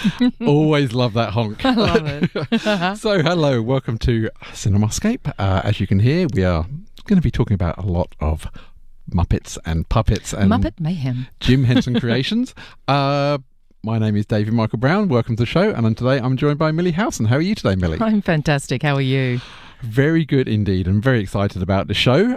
Always love that honk. I love it. So, hello, welcome to Cinemascape. As you can hear, we are going to be talking about a lot of Muppets and puppets and Muppet Mayhem. Jim Henson creations. My name is David Michael Brown. Welcome to the show. And today I'm joined by Millie Howson. How are you today, Millie? I'm fantastic. How are you? Very good indeed. I'm very excited about the show.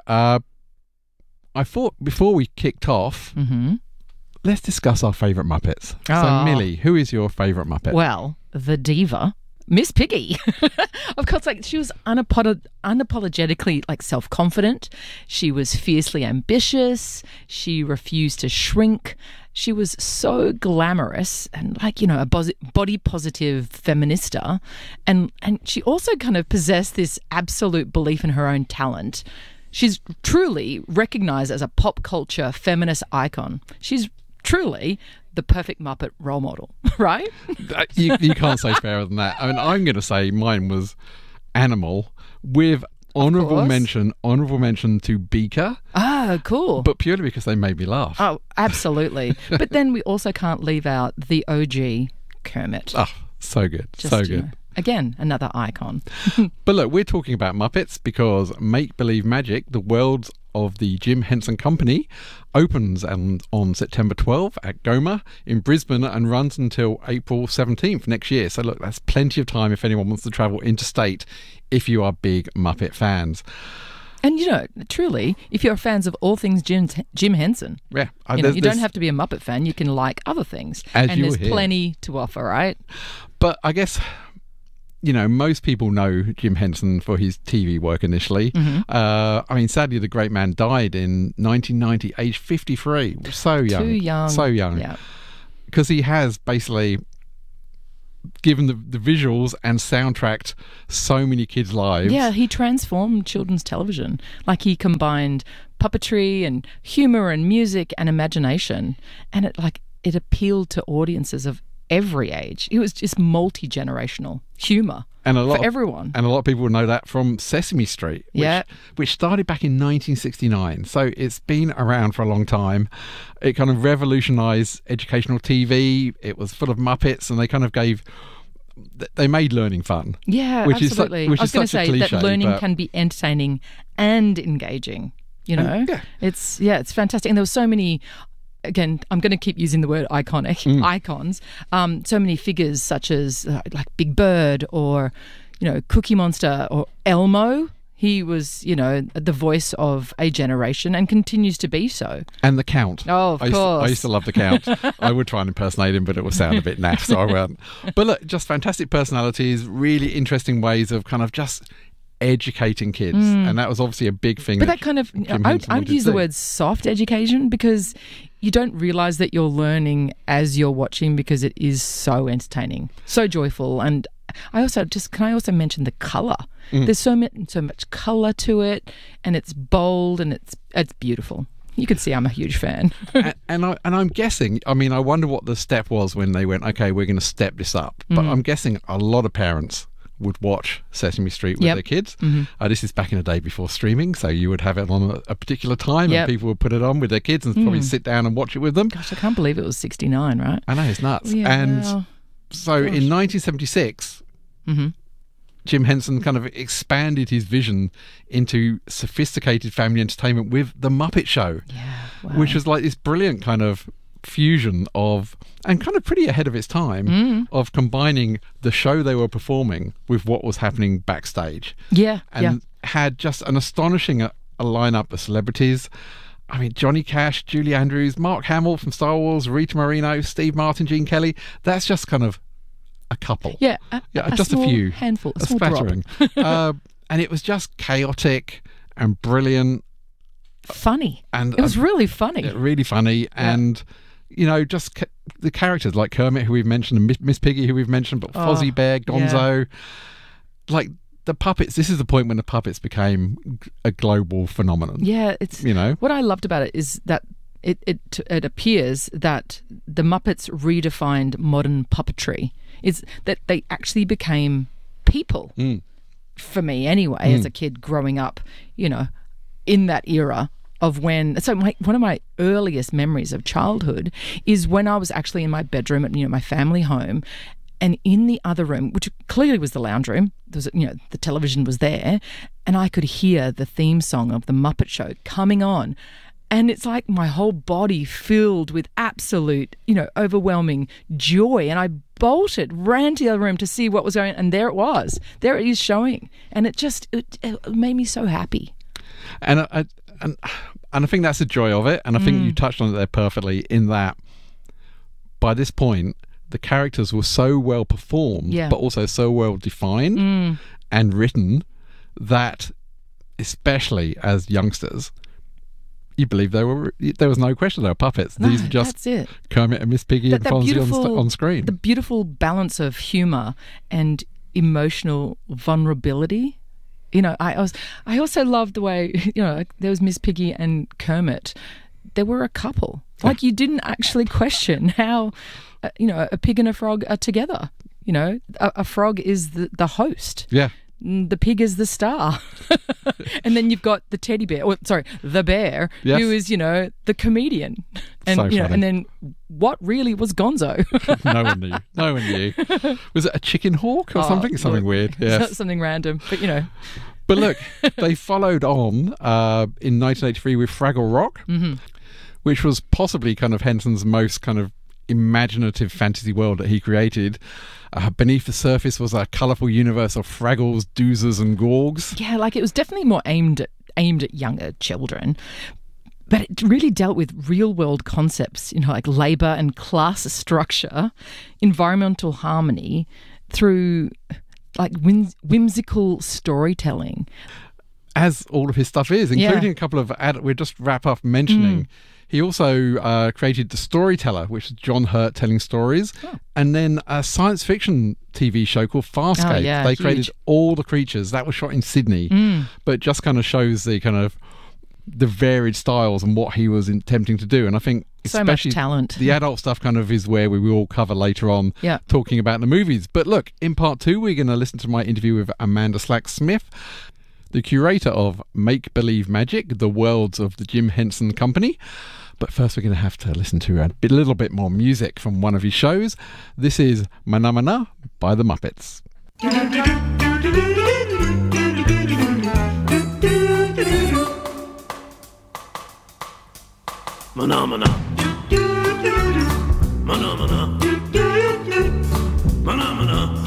I thought before we kicked off, let's discuss our favourite Muppets. So, Millie, who is your favourite Muppet? Well, the diva, Miss Piggy. Of course, she was unapologetically self-confident. She was fiercely ambitious. She refused to shrink. She was so glamorous and a body positive feminista. And she also kind of possessed this absolute belief in her own talent. She's truly recognised as a pop culture feminist icon. She's truly the perfect Muppet role model, right? You can't say fairer than that. I mean, I'm going to say mine was Animal with honourable mention to Beaker. Ah, cool. But purely because they made me laugh. Oh, absolutely. But then we also can't leave out the OG Kermit. Oh, so good. So good. Again, another icon. But look, we're talking about Muppets because Make Believe Magic, the worlds of the Jim Henson Company, opens on September 12 at Goma in Brisbane and runs until April 17th next year. So look, that's plenty of time if anyone wants to travel interstate if you are big Muppet fans. And, truly, if you're fans of all things Jim Henson, yeah, you don't have to be a Muppet fan. You can like other things. And there's plenty to offer, right? But I guess, most people know Jim Henson for his TV work initially. Sadly, the great man died in 1990, age 53. So young. Too young. So young. Yeah. Because he has basically given the visuals and soundtracked so many kids' lives. Yeah, he transformed children's television. He combined puppetry and humour and music and imagination. And it appealed to audiences of every age. It was just multi-generational humour for everyone. And a lot of people know that from Sesame Street, which started back in 1969. So it's been around for a long time. It kind of revolutionised educational TV. It was full of Muppets, and they made learning fun. Yeah, which absolutely. I was going to say that learning can be entertaining and engaging. It's fantastic. And there were so many. Again, I'm going to keep using the word iconic, icons. So many figures such as Big Bird or, Cookie Monster or Elmo. He was, the voice of a generation and continues to be so. And the Count. Oh, of course. I used to love the Count. I would try and impersonate him, but it would sound a bit naff, so I won't. But look, just fantastic personalities, really interesting ways of kind of just educating kids, and that was obviously a big thing. But that kind of, I'd use the word soft education because you don't realise that you're learning as you're watching because it is so entertaining, so joyful. And can I also mention the colour? There's so much colour to it, and it's bold and it's beautiful. You can see I'm a huge fan. and I'm guessing, I wonder what the step was when they went, okay, we're going to step this up. But I'm guessing a lot of parents would watch Sesame Street with their kids. This is back in the day before streaming, so you would have it on a particular time and people would put it on with their kids and probably sit down and watch it with them. Gosh, I can't believe it was 69, right? I know, it's nuts. Yeah, and so in 1976, Jim Henson kind of expanded his vision into sophisticated family entertainment with The Muppet Show, which was this brilliant kind of fusion of, and kind of pretty ahead of its time, of combining the show they were performing with what was happening backstage. Had just an astonishing a lineup of celebrities. Johnny Cash, Julie Andrews, Mark Hamill from Star Wars, Rita Moreno, Steve Martin, Gene Kelly. That's just kind of a couple. Just a few. Handful, a small spattering. And it was just chaotic and brilliant. Funny. And it was really funny. Really funny. And just the characters like Kermit, who we've mentioned, and Miss Piggy, who we've mentioned, but Fozzie Bear, Gonzo, the puppets. This is the point when the puppets became a global phenomenon. Yeah, it's what I loved about it is that it appears that the Muppets redefined modern puppetry. Is that they actually became people. For me, anyway, as a kid growing up, in that era of when. So one of my earliest memories of childhood is when I was actually in my bedroom at my family home, and in the other room, which clearly was the lounge room, there was the television was there, and I could hear the theme song of the Muppet Show coming on. And it's like my whole body filled with absolute, overwhelming joy. And I ran to the other room to see what was going on. And there it was. There it is showing. And it made me so happy. And I think that's the joy of it. And I think you touched on it there perfectly in that by this point, the characters were so well performed, but also so well defined and written that, especially as youngsters, you believe there was no question they were puppets. No, these were just that's it. Kermit and Miss Piggy and Fonzie on screen. The beautiful balance of humour and emotional vulnerability. I also loved the way, there was Miss Piggy and Kermit. They were a couple. Like, you didn't actually question how, a pig and a frog are together. A frog is the host. Yeah. The pig is the star. And then you've got the teddy bear, the bear, who is, the comedian. And, so funny. And then what really was Gonzo? No one knew. Was it a chicken hawk or something? Something weird. Yes. Something random, but But look, they followed on in 1983 with Fraggle Rock, which was possibly kind of Henson's most kind of imaginative fantasy world that he created. Beneath the surface was a colourful universe of Fraggles, Doozers and Gorgs. Yeah, like it was definitely more aimed at younger children. But it really dealt with real-world concepts, like labour and class structure, environmental harmony, through like whimsical storytelling. As all of his stuff is, including a couple of... we'll just wrap up mentioning... He also created The Storyteller, which is John Hurt telling stories, and then a science fiction TV show called Farscape. They created all the creatures. That was shot in Sydney, but just kind of shows the varied styles and what he was attempting to do. And I think so much talent. The adult stuff kind of is where we will cover later on, talking about the movies. But look, in part 2, we're going to listen to my interview with Amanda Slack-Smith, the curator of Make Believe Magic, the worlds of the Jim Henson Company. But first we're going to have to listen to a little bit more music from one of his shows. This is Mana Mana by the Muppets. Mana Mana. Mana Mana. Mana Mana.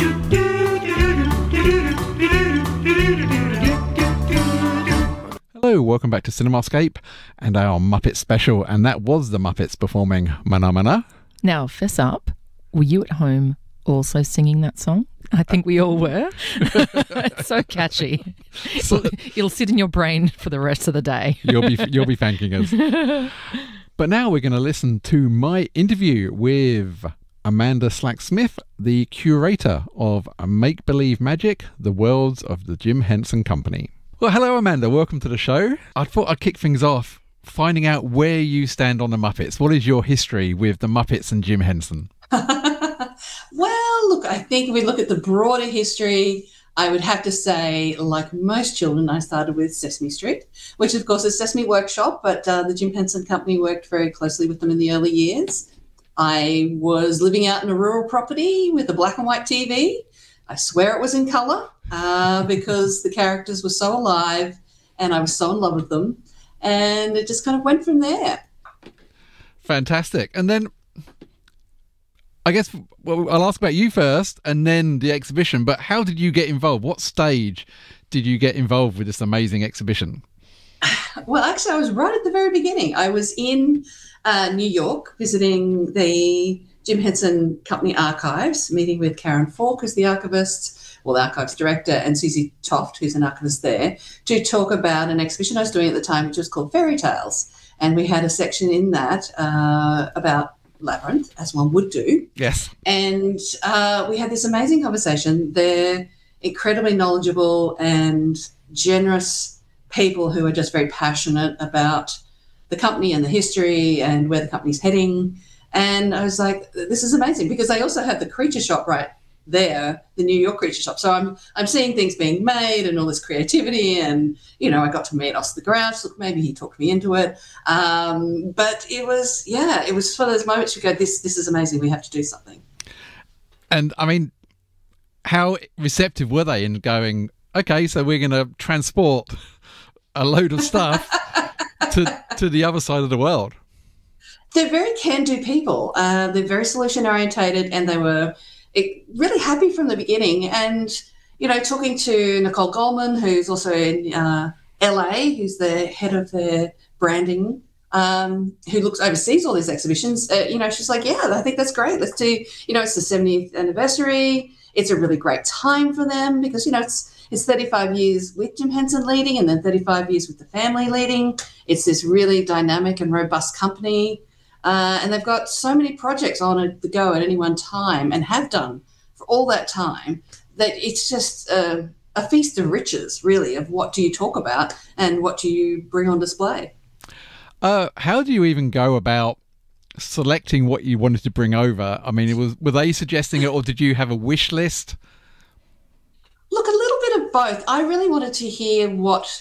Hello, welcome back to Cinemascape and our Muppet special, and that was the Muppets performing Mana Mana. Now, fess up, were you at home also singing that song? I think we all were. It's so catchy. It'll sit in your brain for the rest of the day. You'll be thanking us. But now we're going to listen to my interview with Amanda Slack-Smith, the curator of Make Believe Magic, the worlds of the Jim Henson Company. Well, hello, Amanda. Welcome to the show. I thought I'd kick things off finding out where you stand on the Muppets. What is your history with the Muppets and Jim Henson? Well, look, I think if we look at the broader history, I would have to say, like most children, I started with Sesame Street, which, of course, is Sesame Workshop, but the Jim Henson Company worked very closely with them in the early years. I was living out in a rural property with a black and white TV. I swear it was in colour because the characters were so alive and I was so in love with them. And it just kind of went from there. Fantastic. And then I guess I'll ask about you first and then the exhibition. But how did you get involved? What stage did you get involved with this amazing exhibition? Well, actually, I was right at the very beginning. I was in New York visiting the Jim Henson Company archives, meeting with Karen Falk, who's the archivist, well, the archives director, and Susie Toft, who's an archivist there, to talk about an exhibition I was doing at the time, which was called Fairy Tales. And we had a section in that about Labyrinth, as one would do. Yes. And we had this amazing conversation. They're incredibly knowledgeable and generous people who are just very passionate about the company and the history and where the company's heading. And I was like, this is amazing, because they also have the creature shop right there, the New York Creature Shop. So I'm seeing things being made and all this creativity, and I got to meet Oscar the Grouch. Look, maybe he talked me into it, but it was for those moments you go, this is amazing. We have to do something. And I mean, how receptive were they in going, okay, so we're going to transport a load of stuff to the other side of the world? They're very can-do people. They're very solution-orientated, and they were really happy from the beginning. And, talking to Nicole Goldman, who's also in LA, who's the head of their branding, who oversees all these exhibitions, she's like, yeah, I think that's great. Let's do, it's the 70th anniversary. It's a really great time for them because, it's 35 years with Jim Henson leading and then 35 years with the family leading. It's this really dynamic and robust company. And they've got so many projects on the go at any one time and have done for all that time that it's just a feast of riches, really, of what do you talk about and what do you bring on display. How do you even go about selecting what you wanted to bring over? I mean, were they suggesting it, or did you have a wish list? Look, a little bit of both. I really wanted to hear what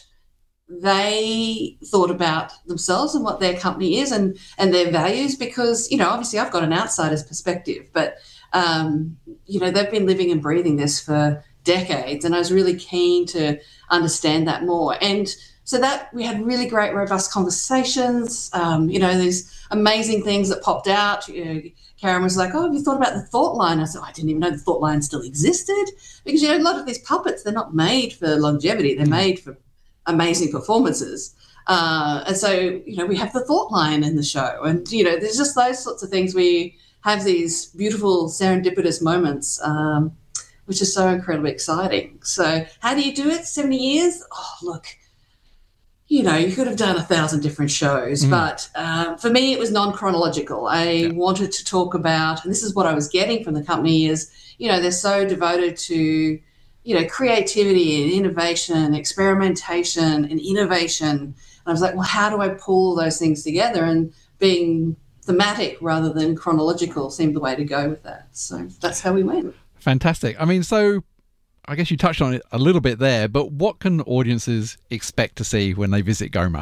they thought about themselves and what their company is and their values because, obviously I've got an outsider's perspective, but, they've been living and breathing this for decades, and I was really keen to understand that more. And so that we had really great, robust conversations, these amazing things that popped out. Karen was like, oh, have you thought about the thought line? I said, I didn't even know the thought line still existed because, a lot of these puppets, they're not made for longevity. They're made for amazing performances. And so, we have the thought line in the show. And, there's just those sorts of things where you have these beautiful serendipitous moments, which is so incredibly exciting. So how do you do it? 70 years? Oh, look, you could have done 1,000 different shows, but for me, it was non-chronological. I wanted to talk about, and this is what I was getting from the company is, they're so devoted to, creativity and innovation, experimentation and innovation. And I was like, well, how do I pull those things together? And being thematic rather than chronological seemed the way to go with that. So that's how we went. Fantastic. I mean, so I guess you touched on it a little bit there, but what can audiences expect to see when they visit GOMA?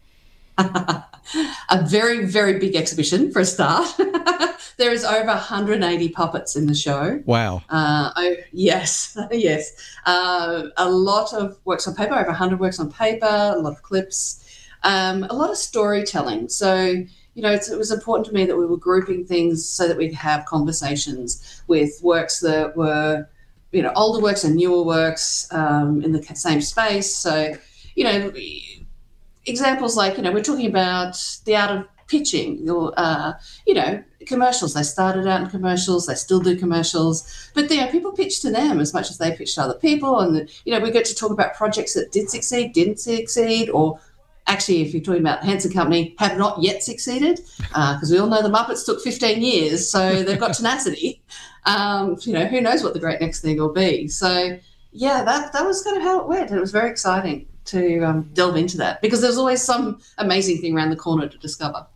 A very, very big exhibition for a start. There is over 180 puppets in the show. Wow. Yes. A lot of works on paper, over 100 works on paper, a lot of clips, a lot of storytelling. So, it was important to me that we were grouping things so that we could have conversations with works that were, older works and newer works in the same space. So, examples like, we're talking about the art of pitching or, commercials. They started out in commercials. They still do commercials. But, people pitch to them as much as they pitch to other people. And, we get to talk about projects that did succeed, didn't succeed, or actually, if you're talking about the Henson Company, have not yet succeeded because we all know the Muppets took 15 years, so they've got tenacity. Who knows what the great next thing will be. So, that was kind of how it went. It was very exciting to delve into that because there's always some amazing thing around the corner to discover.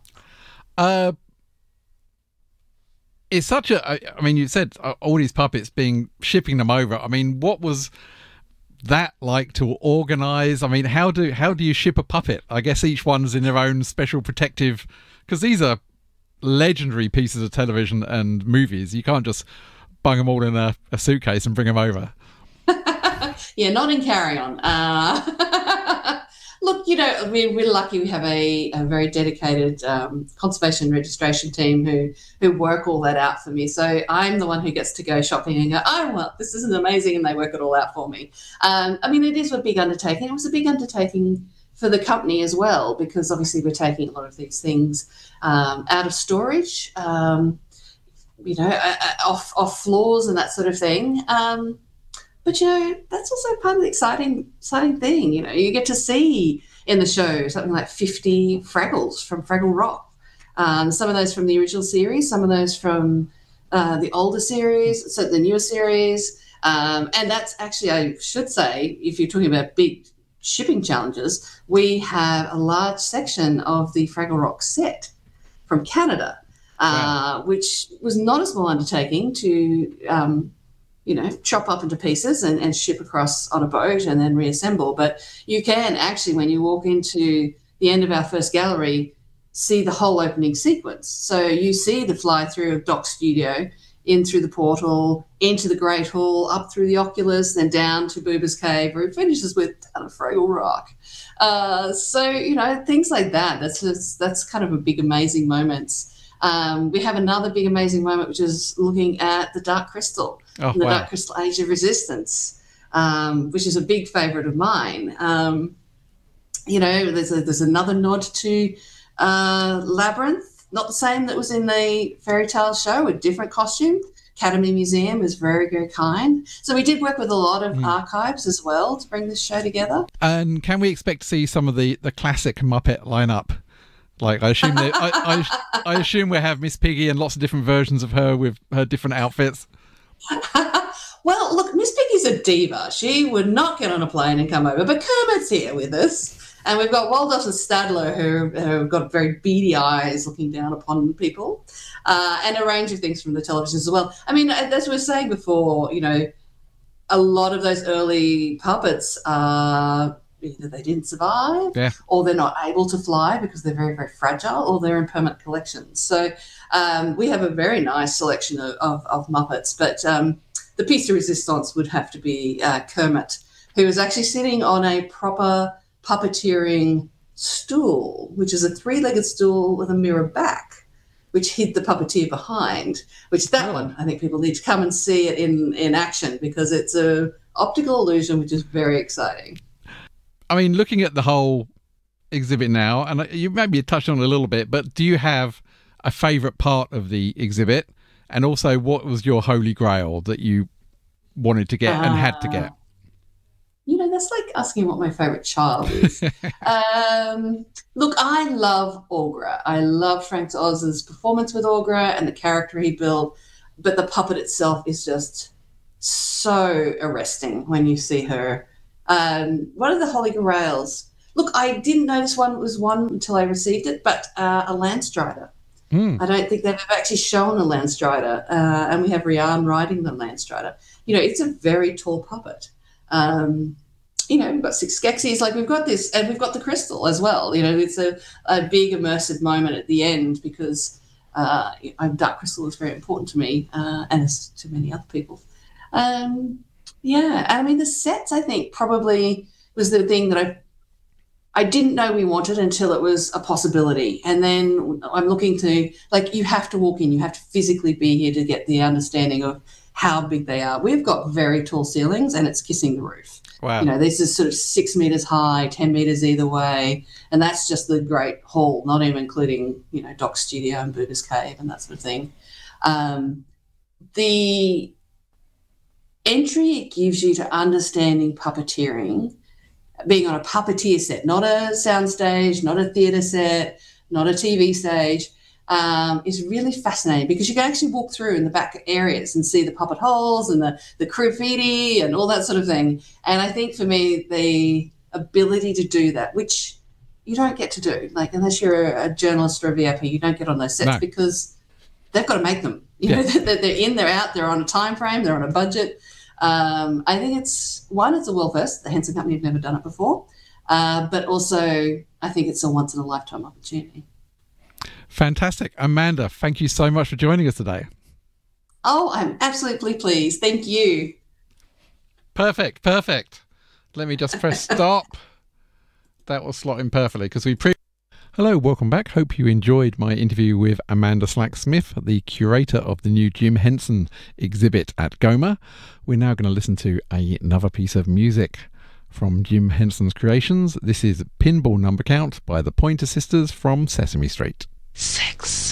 It's such a, you said all these puppets shipping them over. I mean, what was that like to organise? I mean, how do you ship a puppet? I guess each one's in their own special protective, because these are legendary pieces of television and movies. You can't just bung them all in a suitcase and bring them over. Yeah, not in carry-on. Look, we're lucky we have a very dedicated conservation registration team who work all that out for me. So I'm the one who gets to go shopping and go, oh, well, this isn't amazing, and they work it all out for me. It is a big undertaking. It was a big undertaking for the company as well because obviously we're taking a lot of these things out of storage, off floors and that sort of thing. But, that's also part of the exciting thing. You get to see in the show something like 50 Fraggles from Fraggle Rock. Some of those from the original series, some of those from the older series, so the newer series. And that's actually, I should say, if you're talking about big shipping challenges, we have a large section of the Fraggle Rock set from Canada, wow. Which was not a small undertaking to chop up into pieces and ship across on a boat and then reassemble. But you can actually, when you walk into the end of our first gallery, see the whole opening sequence. So you see the fly through of Doc's studio, in through the portal, into the Great Hall, up through the Oculus, then down to Booba's Cave, where it finishes with Fraggle Rock. So, things like that. That's kind of a big, amazing moments. We have another big, amazing moment, which is looking at the Dark Crystal, Dark Crystal Age of Resistance, which is a big favourite of mine. There's another nod to Labyrinth, not the same that was in the Fairy Tale show, a different costume. Academy Museum is very, very kind. So we did work with a lot of archives as well to bring this show together. And can we expect to see some of the classic Muppet lineup? Like, I assume I assume we have Miss Piggy and lots of different versions of her with her different outfits. Well, look, Miss Piggy's a diva. She would not get on a plane and come over, but Kermit's here with us. And we've got Waldorf and Stadler, who have got very beady eyes looking down upon people, and a range of things from the television as well. I mean, as we were saying before, a lot of those early puppets, either they didn't survive, or they're not able to fly because they're very, very fragile, or they're in permanent collections. So we have a very nice selection of Muppets. But the piece de resistance would have to be Kermit, who is actually sitting on a proper puppeteering stool, which is a three-legged stool with a mirror back, which hid the puppeteer behind, one, I think people need to come and see it in action, because it's a optical illusion, which is very exciting. I mean, looking at the whole exhibit now, and you maybe touched on it a little bit, but do you have a favourite part of the exhibit? And also, what was your holy grail that you wanted to get and had to get? That's like asking what my favourite child is. Look, I love Aughra. I love Frank Oz's performance with Aughra and the character he built, but the puppet itself is just so arresting when you see her. One of the holy grails. Look, I didn't know this one was one until I received it, but a Landstrider. I don't think they've ever actually shown a Landstrider, and we have Rian riding the Landstrider. It's a very tall puppet. We've got 6 Skeksis, like we've got this, and we've got the crystal as well. It's a big immersive moment at the end, because Dark Crystal is very important to me, and as to many other people. I mean, the sets, I think, probably was the thing that I didn't know we wanted until it was a possibility. And then I'm looking to, you have to walk in, you have to physically be here to get the understanding of how big they are. We've got very tall ceilings, and it's kissing the roof. Wow. This is sort of 6 meters high, 10 meters either way. And that's just the Great Hall, not even including, Doc's studio and Booba's Cave and that sort of thing. The entry it gives you to understanding puppeteering, being on a puppeteer set, not a soundstage, not a theatre set, not a TV stage, is really fascinating, because you can actually walk through in the back areas and see the puppet holes and the graffiti and all that sort of thing. And I think for me, the ability to do that, which you don't get to do, unless you're a journalist or a VIP, you don't get on those sets because they've got to make them. They're in, they're out, they're on a time frame, they're on a budget. I think it's a world first. The Henson Company have never done it before, but also I think it's a once in a lifetime opportunity. Fantastic. Amanda, thank you so much for joining us today. Oh, I'm absolutely pleased. Thank you. Perfect. Let me just press stop. That will slot in perfectly because Hello, welcome back. Hope you enjoyed my interview with Amanda Slack-Smith, the curator of the new Jim Henson exhibit at GOMA. We're now going to listen to another piece of music from Jim Henson's creations. This is Pinball Number Count by the Pointer Sisters from Sesame Street. 6.